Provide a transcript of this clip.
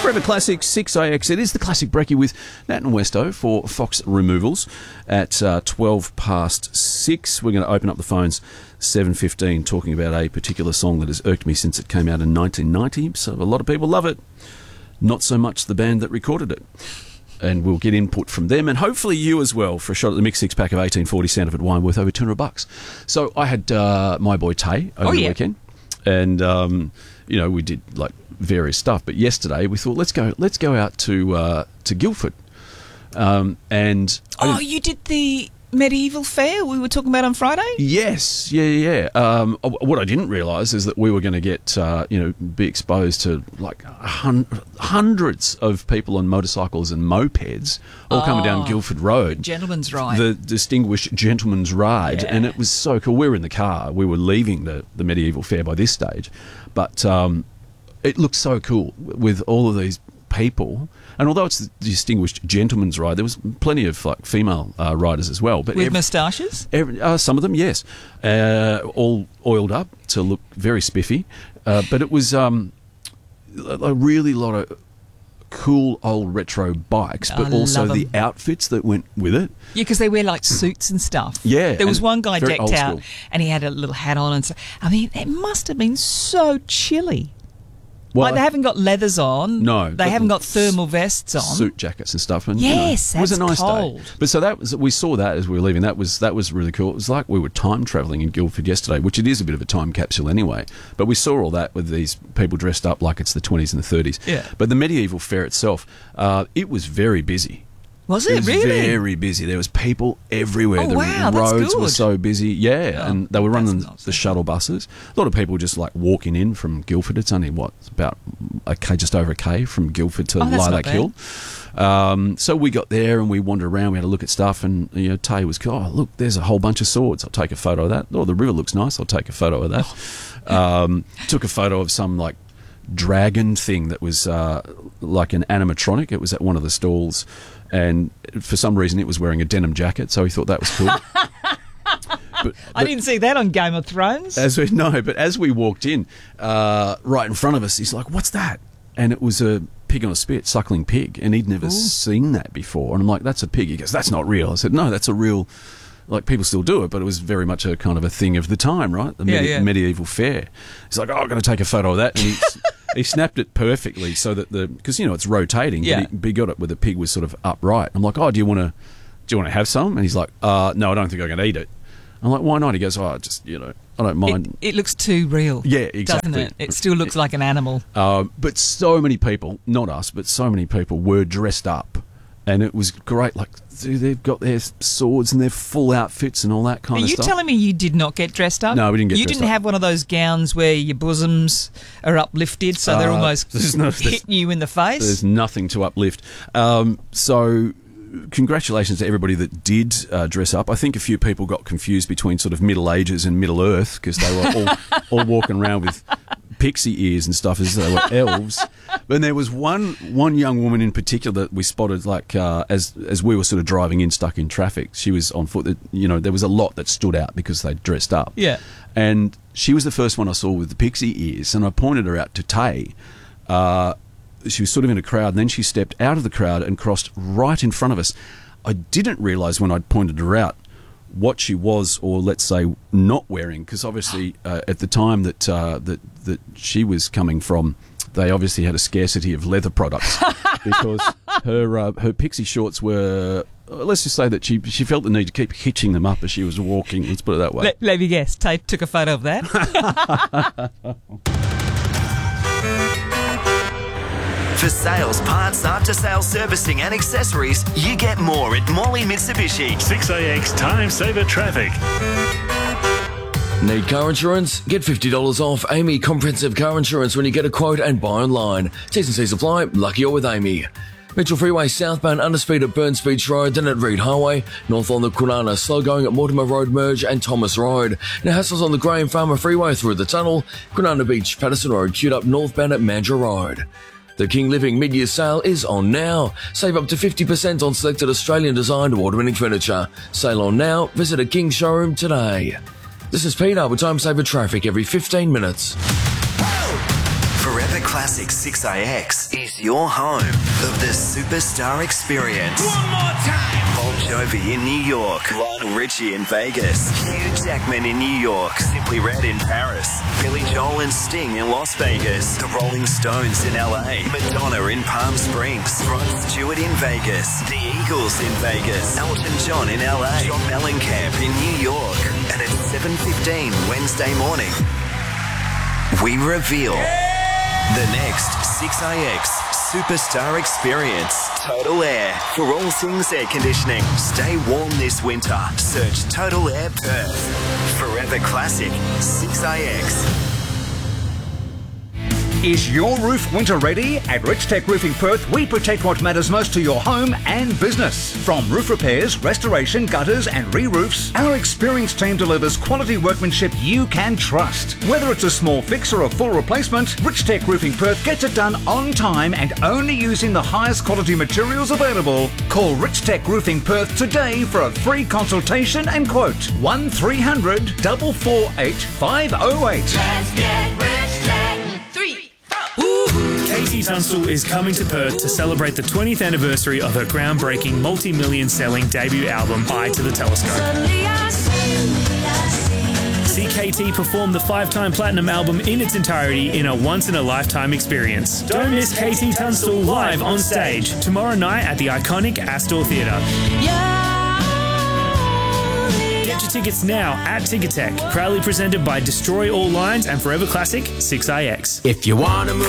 Forever Classic 6AX. It is the Classic Brekkie with Nat and Westo for Fox Removals at 12 past 6. We're going to open up the phones 7:15 talking about a particular song that has irked me since it came out in 1990. So a lot of people love it. Not so much the band that recorded it. And we'll get input from them and hopefully you as well for a shot at the Mix 6-pack of 1840 Sanford wine worth over $200. So I had my boy Tay over the weekend. And, you know, we did like various stuff. But yesterday we thought, let's go out to Guildford. You did the medieval fair we were talking about on Friday? Yes, yeah. What I didn't realise is that we were going to get, be exposed to like hundreds of people on motorcycles and mopeds all coming down Guildford Road. Gentleman's ride. The distinguished gentleman's ride. Yeah. And it was so cool. We were in the car. We were leaving the medieval fair by this stage. But it looked so cool with all of these people. And although it's the distinguished gentleman's ride, there was plenty of like female riders as well. But with moustaches? Some of them, yes. All oiled up to look very spiffy. But it was a really lot of cool old retro bikes, but also the outfits that went with it. Yeah, because they wear like suits and stuff. Yeah. There was one guy decked out school. and he had a little hat on. And so, I mean, it must have been so chilly. Well, like they haven't got leathers on. No. They haven't got thermal vests on. Suit jackets and stuff. And, yes, it was a nice cold. day. But so we saw that as we were leaving. That was really cool. It was like we were time travelling in Guildford yesterday, which it is a bit of a time capsule anyway. But we saw all that with these people dressed up like it's the 20s and the 30s. Yeah. But the medieval fair itself, it was very busy. Was it really? Very busy. There was people everywhere. Oh, wow, that's roads were good. so busy. Yeah, and they were running nice. the shuttle buses. A lot of people just like walking in from Guildford. It's only about just over a K from Guildford to Lilac Hill. So we got there and we wandered around. We had a look at stuff, and Tay was, look, there's a whole bunch of swords. I'll take a photo of that. Oh, the river looks nice. I'll take a photo of that. Took a photo of some like dragon thing that was like an animatronic. It was at one of the stalls. And for some reason, it was wearing a denim jacket, so he thought that was cool. But I didn't see that on Game of Thrones. But as we walked in, right in front of us, he's like, "What's that?" And it was a pig on a spit, suckling pig, and he'd never seen that before. And I'm like, "That's a pig." He goes, "That's not real." I said, "No, that's a real." Like, people still do it, but it was very much a kind of a thing of the time, right? The medieval fair. He's like, I'm going to take a photo of that. And he snapped it perfectly so that because, it's rotating, but he got it where the pig was sort of upright. I'm like, do you want to have some? And he's like, no, I don't think I can eat it. I'm like, why not? He goes, I don't mind. It looks too real. Yeah, exactly. Doesn't it? It still looks like an animal. But so many people, not us, but so many people were dressed up. And it was great. Like, they've got their swords and their full outfits and all that kind of stuff. Are you telling me you did not get dressed up? No, we didn't get dressed up. You didn't have one of those gowns where your bosoms are uplifted so they're almost hitting you in the face? There's nothing to uplift. So congratulations to everybody that did dress up. I think a few people got confused between sort of Middle Ages and Middle Earth because they were all walking around with pixie ears and stuff as they were elves. But there was one young woman in particular that we spotted, like as we were sort of driving in, stuck in traffic. She was on foot. There was a lot that stood out because they dressed up. Yeah. And she was the first one I saw with the pixie ears, and I pointed her out to Tay. She was sort of in a crowd, and then she stepped out of the crowd and crossed right in front of us. I didn't realise when I'd pointed her out what she was, or let's say not wearing, because obviously at the time that she was coming from, they obviously had a scarcity of leather products because her pixie shorts were. Let's just say that she felt the need to keep hitching them up as she was walking. Let's put it that way. Let me guess. Tate took a photo of that. For sales, parts, after-sales servicing and accessories, you get more at Morley Mitsubishi. 6AX Time Saver Traffic. Need car insurance? Get $50 off Amy Comprehensive Car Insurance when you get a quote and buy online. T's and C's apply. Lucky you're with Amy. Mitchell Freeway southbound underspeed at Burns Beach Road, then at Reed Highway. North on the Kwinana, slow going at Mortimer Road Merge and Thomas Road. Now hassles on the Graham Farmer Freeway through the tunnel. Kwinana Beach, Patterson Road, queued up northbound at Mandurah Road. The King Living mid-year sale is on now. Save up to 50% on selected Australian-designed award-winning furniture. Sale on now. Visit a King showroom today. This is Peter with Time Saver Traffic every 15 minutes. Forever Classic 6AX is your home of the Superstar Experience. One more time. Bon Jovi in New York, Lionel Richie in Vegas, Hugh Jackman in New York, Simply Red in Paris, Billy Joel and Sting in Las Vegas, the Rolling Stones in LA, Madonna in Palm Springs, Rod Stewart in Vegas, the Eagles in Vegas, Elton John in LA, John Mellencamp in New York. And at 7:15 Wednesday morning, we reveal the next 6AX Superstar Experience. Total Air for all things air conditioning. Stay warm this winter. Search Total Air Perth. Forever Classic 6AX. Is your roof winter ready? At Rich Tech Roofing Perth, we protect what matters most to your home and business. From roof repairs, restoration, gutters and re-roofs, our experienced team delivers quality workmanship you can trust. Whether it's a small fix or a full replacement, Rich Tech Roofing Perth gets it done on time and only using the highest quality materials available. Call Rich Tech Roofing Perth today for a free consultation and quote. 1300 448 508. Let's get Rich Tech. 3, 4. KT Tunstall is coming to Perth to celebrate the 20th anniversary of her groundbreaking multi-million selling debut album, Eye to the Telescope. See KT perform the 5-time platinum album in its entirety in a once-in-a-lifetime experience. Don't miss KT Tunstall live on stage tomorrow night at the iconic Astor Theatre. Get your tickets now at Ticketek, proudly presented by Destroy All Lines and Forever Classic 6AX. If you want to move